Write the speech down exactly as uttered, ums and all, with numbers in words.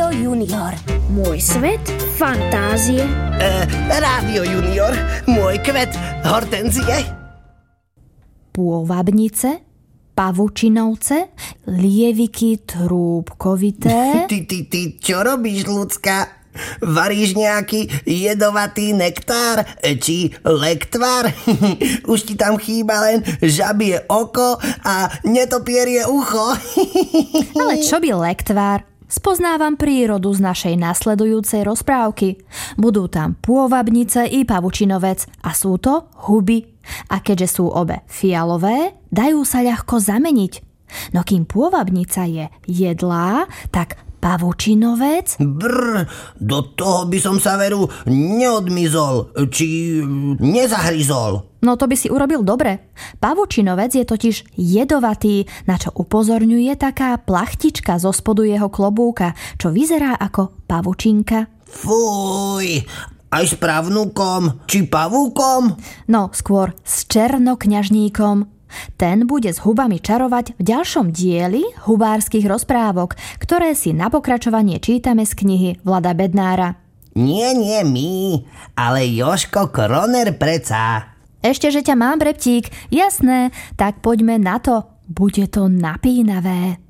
Rádio Junior. Môj svet fantázie. E, Rádio Junior, môj kvet hortenzie. Pôvabnice, pavučinovce, lieviky trúbkovité. Ty, ty, ty, čo robíš, ľudská? Varíš nejaký jedovatý nektár? Či lektvar? Už ti tam chýba len žabie oko a netopierie ucho. Ale čo by lektvar? Spoznávam prírodu z našej nasledujúcej rozprávky. Budú tam pôvabnice i pavučinovec a sú to huby. A keďže sú obe fialové, dajú sa ľahko zameniť. No kým pôvabnica je jedlá, tak pavučinovec? Brr, do toho by som sa veru neodmizol, či nezahryzol. No to by si urobil dobre. Pavučinovec je totiž jedovatý, na čo upozorňuje taká plachtička zo spodu jeho klobúka, čo vyzerá ako pavučinka. Fuj, aj s pravnúkom, či pavúkom? No, skôr s černokňažníkom. Ten bude s hubami čarovať v ďalšom dieli hubárskych rozprávok, ktoré si na pokračovanie čítame z knihy Vlada Bednára. Nie, nie my, ale Jožko Kroner preca. Ešte, že ťa mám, Breptík. Jasné, tak poďme na to. Bude to napínavé.